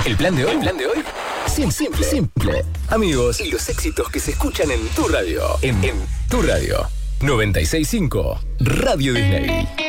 El plan de hoy. Simple. Amigos, y los éxitos que se escuchan en tu radio. En tu radio. 96.5 Radio Disney.